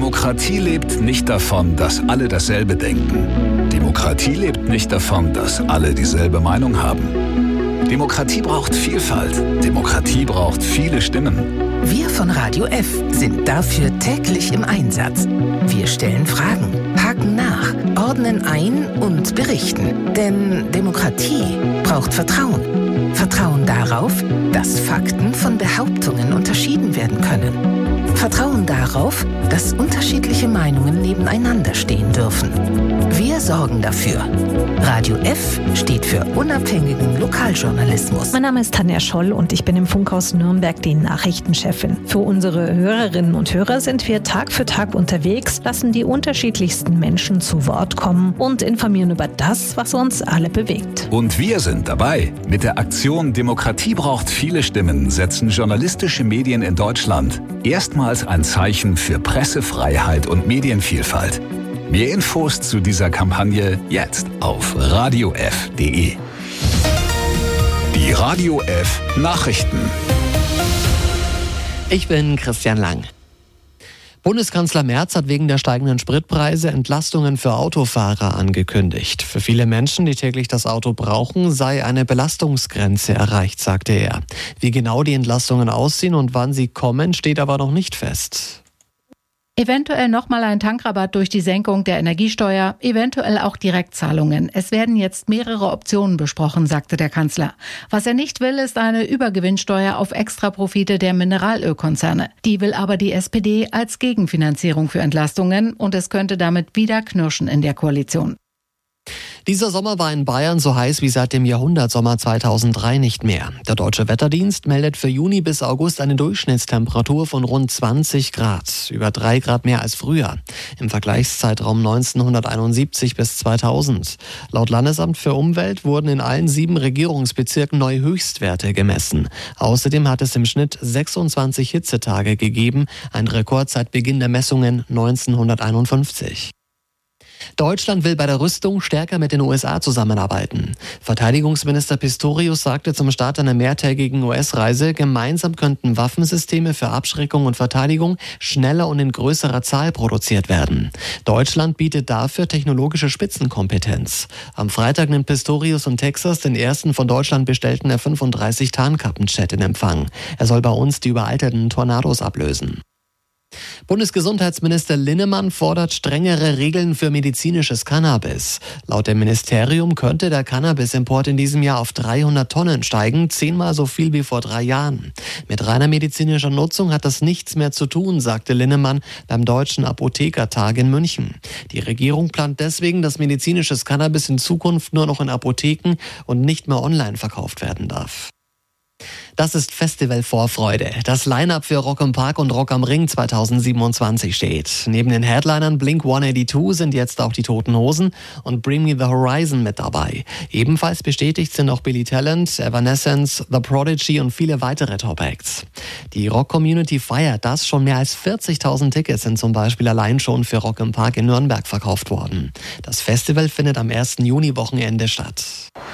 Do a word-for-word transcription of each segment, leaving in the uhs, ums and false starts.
Demokratie lebt nicht davon, dass alle dasselbe denken. Demokratie lebt nicht davon, dass alle dieselbe Meinung haben. Demokratie braucht Vielfalt. Demokratie braucht viele Stimmen. Wir von Radio F sind dafür täglich im Einsatz. Wir stellen Fragen, haken nach, ordnen ein und berichten. Denn Demokratie braucht Vertrauen. Vertrauen darauf, dass Fakten von Behauptungen unterschieden werden können. Vertrauen darauf, dass unterschiedliche Meinungen nebeneinander stehen dürfen. Wir sorgen dafür. Radio F steht für unabhängigen Lokaljournalismus. Mein Name ist Tanja Scholl und ich bin im Funkhaus Nürnberg die Nachrichtenchefin. Für unsere Hörerinnen und Hörer sind wir Tag für Tag unterwegs, lassen die unterschiedlichsten Menschen zu Wort kommen und informieren über das, was uns alle bewegt. Und wir sind dabei. Mit der Aktion Demokratie braucht viele Stimmen setzen journalistische Medien in Deutschland erstmals ein Zeichen für Pressefreiheit und Medienvielfalt. Mehr Infos zu dieser Kampagne jetzt auf radio f punkt de. Die Radio F Nachrichten. Ich bin Christian Lang. Bundeskanzler Merz hat wegen der steigenden Spritpreise Entlastungen für Autofahrer angekündigt. Für viele Menschen, die täglich das Auto brauchen, sei eine Belastungsgrenze erreicht, sagte er. Wie genau die Entlastungen aussehen und wann sie kommen, steht aber noch nicht fest. Eventuell nochmal ein Tankrabatt durch die Senkung der Energiesteuer, eventuell auch Direktzahlungen. Es werden jetzt mehrere Optionen besprochen, sagte der Kanzler. Was er nicht will, ist eine Übergewinnsteuer auf Extraprofite der Mineralölkonzerne. Die will aber die S P D als Gegenfinanzierung für Entlastungen und es könnte damit wieder knirschen in der Koalition. Dieser Sommer war in Bayern so heiß wie seit dem Jahrhundertsommer zweitausenddrei nicht mehr. Der Deutsche Wetterdienst meldet für Juni bis August eine Durchschnittstemperatur von rund zwanzig Grad, über drei Grad mehr als früher, im Vergleichszeitraum neunzehnhunderteinundsiebzig bis zweitausend. Laut Landesamt für Umwelt wurden in allen sieben Regierungsbezirken neue Höchstwerte gemessen. Außerdem hat es im Schnitt sechsundzwanzig Hitzetage gegeben, ein Rekord seit Beginn der Messungen neunzehnhunderteinundfünfzig. Deutschland will bei der Rüstung stärker mit den U S A zusammenarbeiten. Verteidigungsminister Pistorius sagte zum Start einer mehrtägigen U S-Reise, gemeinsam könnten Waffensysteme für Abschreckung und Verteidigung schneller und in größerer Zahl produziert werden. Deutschland bietet dafür technologische Spitzenkompetenz. Am Freitag nimmt Pistorius in Texas den ersten von Deutschland bestellten F fünfunddreißig Tarnkappenjet in Empfang. Er soll bei uns die überalterten Tornados ablösen. Bundesgesundheitsminister Linnemann fordert strengere Regeln für medizinisches Cannabis. Laut dem Ministerium könnte der Cannabisimport in diesem Jahr auf dreihundert Tonnen steigen, zehnmal so viel wie vor drei Jahren. Mit reiner medizinischer Nutzung hat das nichts mehr zu tun, sagte Linnemann beim Deutschen Apothekertag in München. Die Regierung plant deswegen, dass medizinisches Cannabis in Zukunft nur noch in Apotheken und nicht mehr online verkauft werden darf. Das ist Festivalvorfreude. Das Line-Up für Rock im Park und Rock am Ring zweitausendsiebenundzwanzig steht. Neben den Headlinern Blink hundertzweiundachtzig sind jetzt auch die Toten Hosen und Bring Me the Horizon mit dabei. Ebenfalls bestätigt sind auch Billy Talent, Evanescence, The Prodigy und viele weitere Top-Acts. Die Rock-Community feiert das. Schon mehr als vierzigtausend Tickets sind zum Beispiel allein schon für Rock im Park in Nürnberg verkauft worden. Das Festival findet am ersten Juni-Wochenende statt.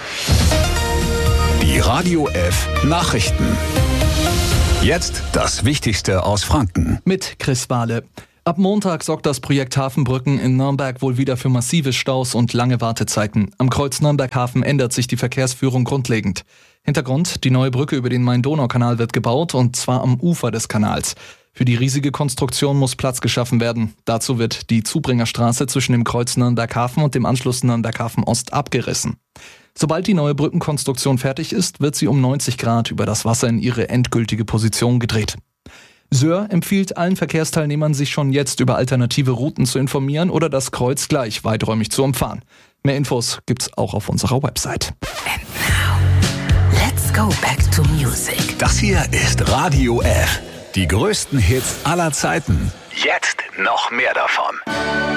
Die Radio F Nachrichten. Jetzt das Wichtigste aus Franken. Mit Chris Wahle. Ab Montag sorgt das Projekt Hafenbrücken in Nürnberg wohl wieder für massive Staus und lange Wartezeiten. Am Kreuz Nürnberg-Hafen ändert sich die Verkehrsführung grundlegend. Hintergrund: Die neue Brücke über den Main-Donau-Kanal wird gebaut, und zwar am Ufer des Kanals. Für die riesige Konstruktion muss Platz geschaffen werden. Dazu wird die Zubringerstraße zwischen dem Kreuz Nürnberg-Hafen und dem Anschluss Nürnberg-Hafen Ost abgerissen. Sobald die neue Brückenkonstruktion fertig ist, wird sie um neunzig Grad über das Wasser in ihre endgültige Position gedreht. Söhr empfiehlt allen Verkehrsteilnehmern, sich schon jetzt über alternative Routen zu informieren oder das Kreuz gleich weiträumig zu umfahren. Mehr Infos gibt's auch auf unserer Website. And now, let's go back to music. Das hier ist Radio F. Die größten Hits aller Zeiten. Jetzt noch mehr davon.